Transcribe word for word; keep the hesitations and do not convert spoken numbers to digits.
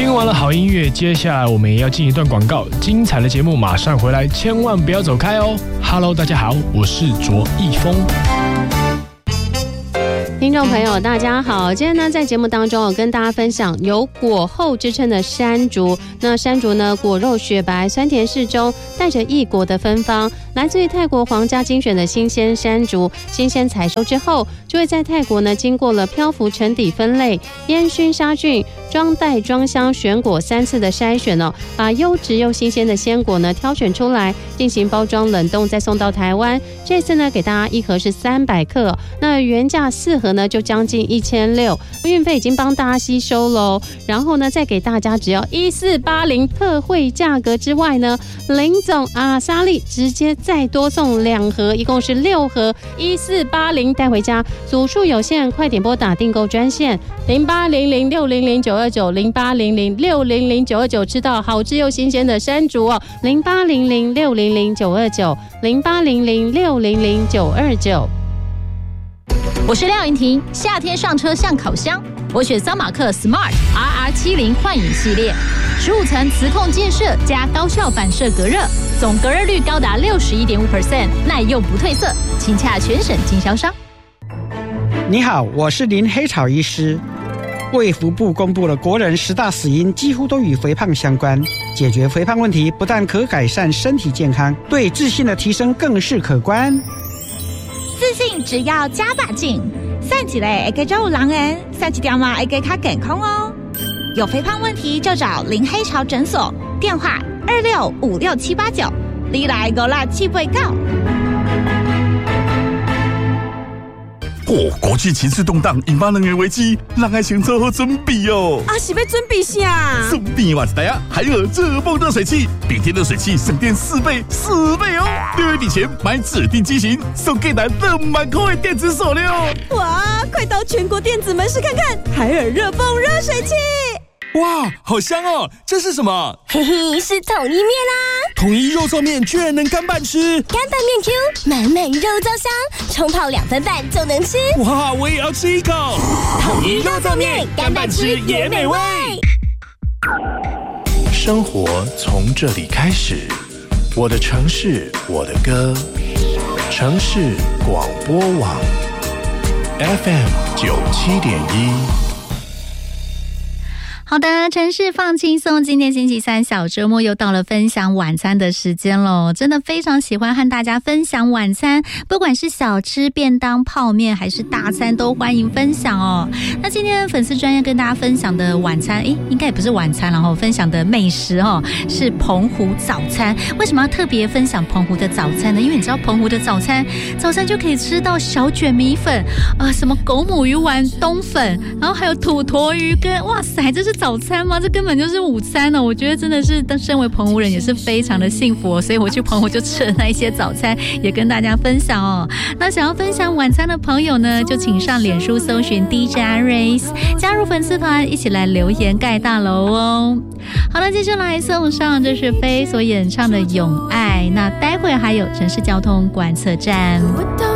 听完了好音乐，接下来我们也要进一段广告，精彩的节目马上回来，千万不要走开哦。Hello， 大家好，我是卓一峰。 听众朋友大家好，今天呢在节目当中我跟大家分享有果后之称的山竹。那山竹呢果肉雪白，酸甜适中，带着异国的芬芳，来自于泰国皇家精选的新鲜山竹，新鲜采收之后就会在泰国呢经过了漂浮沉底分类、烟熏杀菌、装袋装箱选果三次的筛选哦，把优质又新鲜的鲜果呢挑选出来，进行包装冷冻，再送到台湾。这次呢给大家一盒是三百克、哦，那原价四盒呢就将近一千六，运费已经帮大家吸收喽。然后呢再给大家只要一四八零特惠价格之外呢，林总阿莎莉直接再多送两盒，一共是六盒，一四八零带回家，组数有限，快点拨打订购专线零八零零六零零九二九零八零零六零零九二九，吃到好吃又新鲜的山竹哦，零八零零六零零九二九零八零零六零零九二九。 我是廖云婷，夏天上车像烤箱，我选桑马克 Smart R R 七十 幻影系列，十五层磁控建设加高效反射隔热，总隔热率高达 百分之六十一点五， 耐用不褪色，请洽全省经销商。 你好，我是林黑草医师。卫福部公布了国人十大死因几乎都与肥胖相关，解决肥胖问题不但可改善身体健康，对自信的提升更是可观。 自信只要加把劲，散一个会加有人缘，散一条嘛会加较健康哦。有肥胖问题就找林黑潮诊所，电话二六五六七八九，你来五六七八九。 哦，国际情势动荡，引发能源危机，让爱先做好准备哦。 啊，是要准备啥？ 准备哇塞啊！海尔热风热水器，每天热水器省电四倍，四倍哦！六月底前买指定机型，送给咱两万块的电子手链哦！ 哇，快到全国电子门市看看，海尔热风热水器。 哇，好香哦！这是什么？ 嘿嘿，是统一面啦、啊！ 统一肉燥面居然能干拌吃， 干拌面 Q， 满满肉燥香，冲泡两分半就能吃。 哇，我也要吃一口！ 统一肉燥面，干拌吃也美味。 生活从这里开始，我的城市，我的歌，城市广播网 F M 九七点一。 好的，城市放轻松，今天星期三小周末又到了分享晚餐的时间咯，真的非常喜欢和大家分享晚餐，不管是小吃、便当、泡面还是大餐都欢迎分享哦。那今天粉丝专页跟大家分享的晚餐，诶，应该也不是晚餐，然后分享的美食哦，是澎湖早餐。为什么要特别分享澎湖的早餐呢？因为你知道澎湖的早餐，早餐就可以吃到小卷米粉，呃，什么狗母鱼丸、冬粉，然后还有土鳜鱼跟，哇塞，这是早餐吗？这根本就是午餐哦！我觉得真的是，身为澎湖人也是非常的幸福哦，所以我去澎湖就吃了那一些早餐，也跟大家分享哦。那想要分享晚餐的朋友呢，就请上脸书搜寻 D J Aris， 加入粉丝团，一起来留言盖大楼哦。好了，接下来送上这是飞所演唱的《永爱》，那待会还有城市交通观测站。